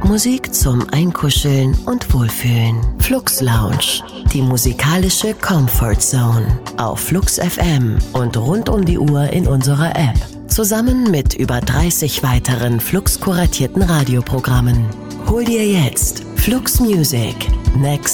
Musik zum Einkuscheln und Wohlfühlen. Flux Lounge, die musikalische Comfort Zone. Auf Flux FM und rund um die Uhr in unserer App. Zusammen mit über 30 weiteren Flux-kuratierten Radioprogrammen. Hol dir jetzt Flux Music. Next